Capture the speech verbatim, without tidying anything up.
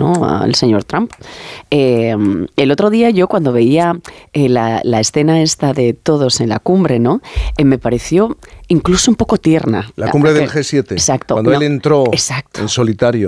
¿no?, al señor Trump. Eh, el otro día yo cuando veía eh, la, la escena esta de todos en la cumbre, ¿no?, eh, me pareció incluso un poco tierna. La cumbre que, del G siete. Exacto. Cuando no, él entró exacto. en solitario.